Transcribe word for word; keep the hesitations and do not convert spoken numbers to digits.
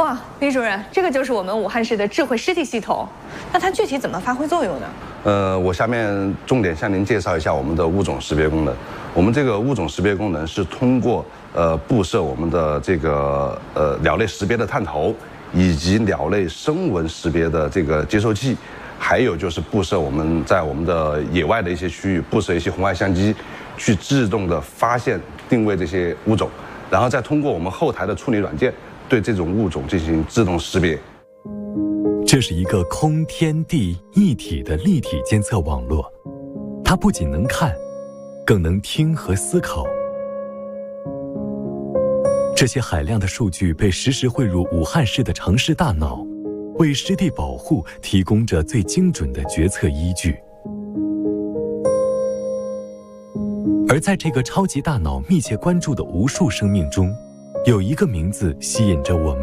哇，李主任，这个就是我们武汉市的智慧湿地系统，那它具体怎么发挥作用呢？ 呃，我下面重点向您介绍一下我们的物种识别功能。我们这个物种识别功能是通过呃布设我们的这个呃鸟类识别的探头，以及鸟类声纹识别的这个接收器，还有就是布设我们在我们的野外的一些区域布设一些红外相机，去自动的发现定位这些物种，然后再通过我们后台的处理软件对这种物种进行自动识别。 这是一个空天地一体的立体监测网络，它不仅能看，更能听和思考。这些海量的数据被实时汇入武汉市的城市大脑，为湿地保护提供着最精准的决策依据。而在这个超级大脑密切关注的无数生命中，有一个名字吸引着我们。